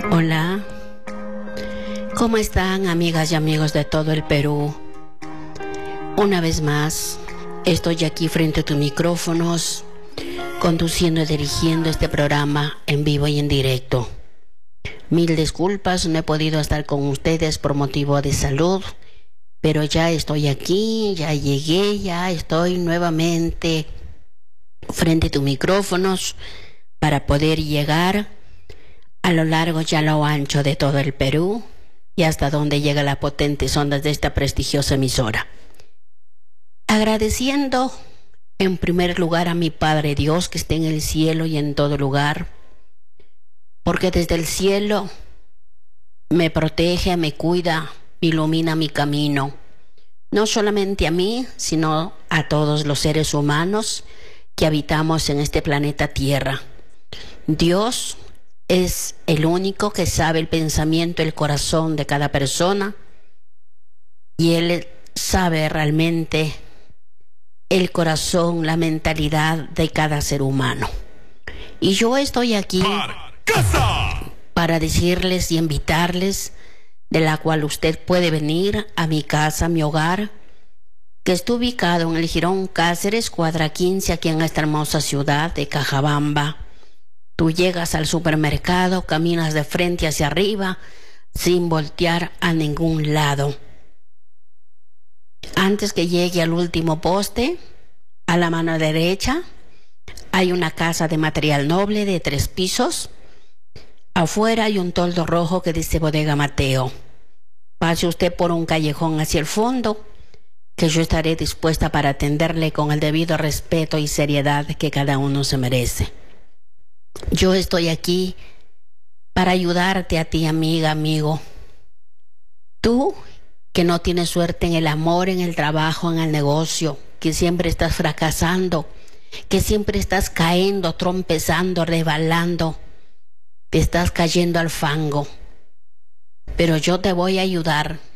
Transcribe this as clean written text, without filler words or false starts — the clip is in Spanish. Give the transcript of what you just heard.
Hola, ¿cómo están amigas y amigos de todo el Perú? Una vez más, estoy aquí frente a tus micrófonos, conduciendo y dirigiendo este programa en vivo y en directo. Mil disculpas, no he podido estar con ustedes por motivo de salud, pero ya estoy aquí, ya llegué, ya estoy nuevamente frente a tus micrófonos para poder llegar a lo largo y a lo ancho de todo el Perú y hasta donde llega las potentes ondas de esta prestigiosa emisora. Agradeciendo en primer lugar a mi Padre Dios que esté en el cielo y en todo lugar, porque desde el cielo me protege, me cuida, ilumina mi camino, no solamente a mí, sino a todos los seres humanos que habitamos en este planeta Tierra. Dios es el único que sabe el pensamiento, el corazón de cada persona, y Él sabe realmente el corazón, la mentalidad de cada ser humano. Y yo estoy aquí para decirles y invitarles de la cual usted puede venir a mi casa, a mi hogar, que está ubicado en el Jirón Cáceres, cuadra 15, aquí en esta hermosa ciudad de Cajabamba. Tú llegas al supermercado, caminas de frente hacia arriba, sin voltear a ningún lado. Antes que llegue al último poste, a la mano derecha, hay una casa de material noble de 3 pisos. Afuera hay un toldo rojo que dice Bodega Mateo. Pase usted por un callejón hacia el fondo, que yo estaré dispuesta para atenderle con el debido respeto y seriedad que cada uno se merece. Yo estoy aquí para ayudarte a ti, amiga, amigo. Tú que no tienes suerte en el amor, en el trabajo, en el negocio, que siempre estás fracasando, que siempre estás cayendo, trompezando, resbalando, te estás cayendo al fango. Pero yo te voy a ayudar